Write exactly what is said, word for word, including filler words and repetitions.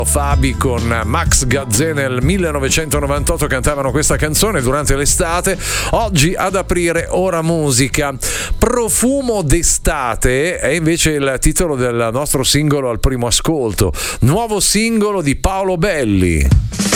Fabi con Max Gazzè nel millenovecentonovantotto cantavano questa canzone durante l'estate. Oggi ad aprire Ora Musica. Profumo d'estate è invece il titolo del nostro singolo al primo ascolto. Nuovo singolo di Paolo Belli.